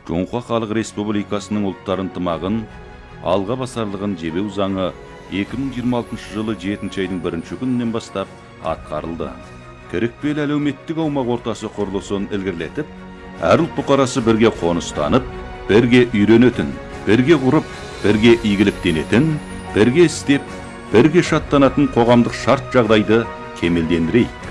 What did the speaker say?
Жоңқа Халық Республикасының ұлттар ынтымағын алға басарлығын жебеу заңы 2026 жылы 7 айдың 1 күнінен бастап атқарылды. Керекпел әлеуметтік аумақ ортасы құрылысын ілгерілетіп, әр ұлт бұқарасы бірге қоныстанып, бірге үйренетін, бірге құрып, бірге игіліктенетін, бірге істеп, бірге шаттанатын қоғамдық шарт жағдайды кемелдендірейік.